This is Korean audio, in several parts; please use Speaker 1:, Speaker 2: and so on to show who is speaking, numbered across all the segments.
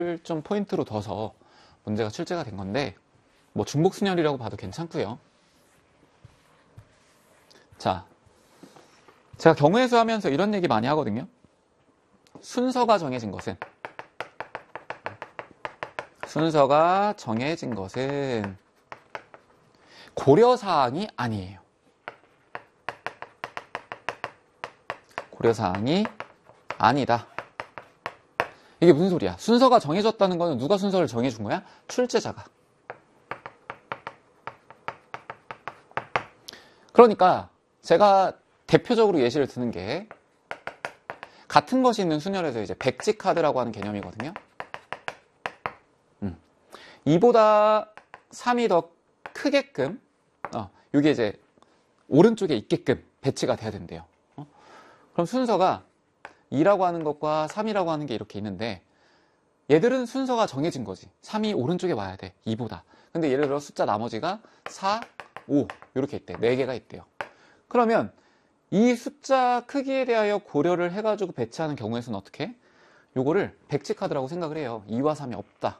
Speaker 1: 좀 포인트로 둬서 문제가 출제가 된 건데 뭐 중복순열이라고 봐도 괜찮고요. 자, 제가 경우의 수 하면서 이런 얘기 많이 하거든요. 순서가 정해진 것은 고려사항이 아니에요. 고려사항이 아니다. 이게 무슨 소리야? 순서가 정해졌다는 거는 누가 순서를 정해준 거야? 출제자가. 그러니까 제가 대표적으로 예시를 드는 게 같은 것이 있는 순열에서 이제 백지카드라고 하는 개념이거든요. 2보다 3이 더 크게끔 이게 이제 오른쪽에 있게끔 배치가 돼야 된대요. 그럼 순서가 2라고 하는 것과 3이라고 하는 게 이렇게 있는데 얘들은 순서가 정해진 거지. 3이 오른쪽에 와야 돼. 2보다. 근데 예를 들어 숫자 나머지가 4, 5 이렇게 있대. 4개가 있대요. 그러면 이 숫자 크기에 대하여 고려를 해가지고 배치하는 경우에서는 어떻게 해? 요거를 백지카드라고 생각을 해요. 2와 3이 없다.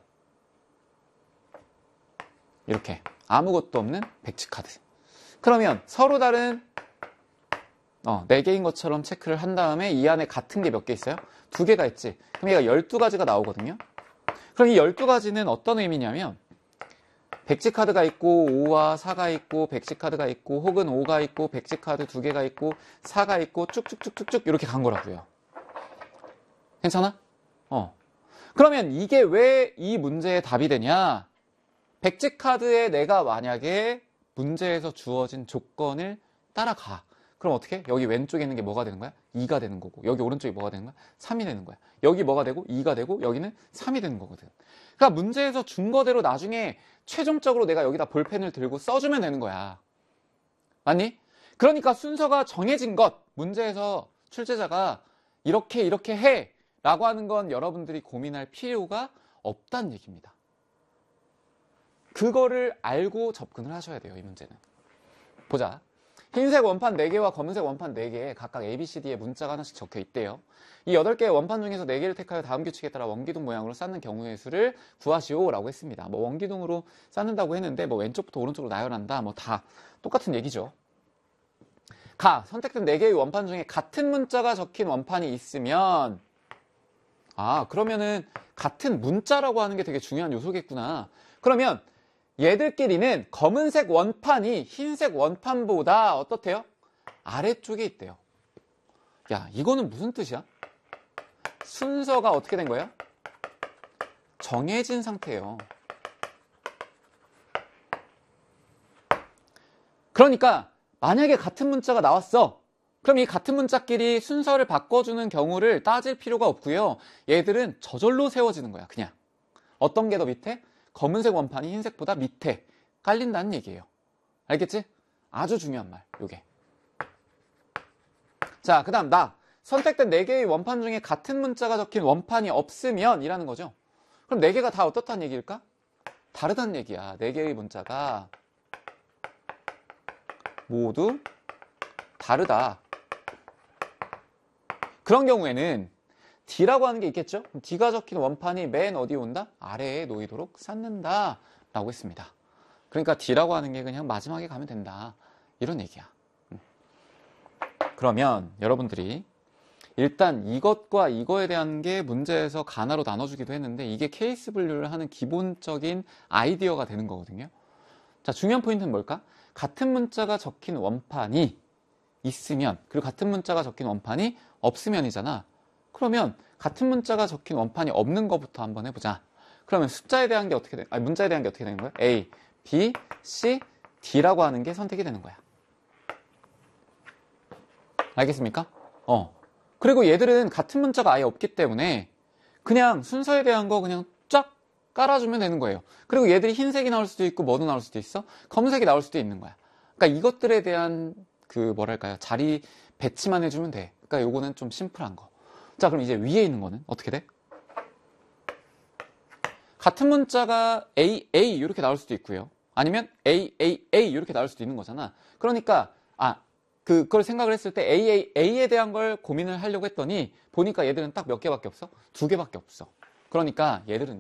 Speaker 1: 이렇게 아무것도 없는 백지카드. 그러면 서로 다른 4개인 것처럼 체크를 한 다음에 이 안에 같은 게 몇 개 있어요? 2개가 있지. 그럼 얘가 12가지가 나오거든요. 그럼 이 12가지는 어떤 의미냐면 백지카드가 있고 5와 4가 있고 백지카드가 있고 혹은 5가 있고 백지카드 2개가 있고 4가 있고 쭉쭉쭉쭉쭉 이렇게 간 거라고요. 괜찮아? 그러면 이게 왜 이 문제의 답이 되냐? 백지카드에 내가 만약에 문제에서 주어진 조건을 따라가. 그럼 어떻게? 여기 왼쪽에 있는 게 뭐가 되는 거야? 2가 되는 거고 여기 오른쪽이 뭐가 되는 거야? 3이 되는 거야. 여기 뭐가 되고 2가 되고 여기는 3이 되는 거거든. 그러니까 문제에서 준 거대로 나중에 최종적으로 내가 여기다 볼펜을 들고 써주면 되는 거야. 맞니? 그러니까 순서가 정해진 것, 문제에서 출제자가 이렇게 해 라고 하는 건 여러분들이 고민할 필요가 없다는 얘기입니다. 그거를 알고 접근을 하셔야 돼요. 이 문제는. 보자. 흰색 원판 4개와 검은색 원판 4개에 각각 A, B, C, D의 문자가 하나씩 적혀 있대요. 이 8개의 원판 중에서 4개를 택하여 다음 규칙에 따라 원기둥 모양으로 쌓는 경우의 수를 구하시오 라고 했습니다. 뭐 원기둥으로 쌓는다고 했는데 뭐 왼쪽부터 오른쪽으로 나열한다. 뭐 다 똑같은 얘기죠. 선택된 4개의 원판 중에 같은 문자가 적힌 원판이 있으면 그러면은 같은 문자라고 하는 게 되게 중요한 요소겠구나. 그러면 얘들끼리는 검은색 원판이 흰색 원판보다 어떻대요? 아래쪽에 있대요. 야, 이거는 무슨 뜻이야? 순서가 어떻게 된 거예요? 정해진 상태예요. 그러니까 만약에 같은 문자가 나왔어. 그럼 이 같은 문자끼리 순서를 바꿔주는 경우를 따질 필요가 없고요. 얘들은 저절로 세워지는 거야. 그냥. 어떤 게 더 밑에? 검은색 원판이 흰색보다 밑에 깔린다는 얘기예요. 알겠지? 아주 중요한 말, 요게. 자, 그 다음 선택된 4개의 원판 중에 같은 문자가 적힌 원판이 없으면 이라는 거죠. 그럼 4개가 다 어떻다는 얘기일까? 다르다는 얘기야. 4개의 문자가 모두 다르다. 그런 경우에는 D라고 하는 게 있겠죠? D가 적힌 원판이 맨 어디에 온다? 아래에 놓이도록 쌓는다 라고 했습니다. 그러니까 D라고 하는 게 그냥 마지막에 가면 된다. 이런 얘기야. 그러면 여러분들이 일단 이것과 이거에 대한 게 문제에서 가나로 나눠주기도 했는데 이게 케이스 분류를 하는 기본적인 아이디어가 되는 거거든요. 자, 중요한 포인트는 뭘까? 같은 문자가 적힌 원판이 있으면 그리고 같은 문자가 적힌 원판이 없으면이잖아. 그러면 같은 문자가 적힌 원판이 없는 것부터 한번 해보자. 그러면 숫자에 대한 게 어떻게 문자에 대한 게 어떻게 되는 거야? A, B, C, D라고 하는 게 선택이 되는 거야. 알겠습니까? 그리고 얘들은 같은 문자가 아예 없기 때문에 그냥 순서에 대한 거 그냥 쫙 깔아주면 되는 거예요. 그리고 얘들이 흰색이 나올 수도 있고 뭐도 나올 수도 있어. 검은색이 나올 수도 있는 거야. 그러니까 이것들에 대한 자리 배치만 해주면 돼. 그러니까 요거는 좀 심플한 거. 자, 그럼 이제 위에 있는 거는 어떻게 돼? 같은 문자가 A, A 이렇게 나올 수도 있고요. 아니면 A, A, A 이렇게 나올 수도 있는 거잖아. 그러니까 그걸 생각을 했을 때 A에 대한 걸 고민을 하려고 했더니 보니까 얘들은 딱 몇 개밖에 없어? 2개밖에 없어. 그러니까 얘들은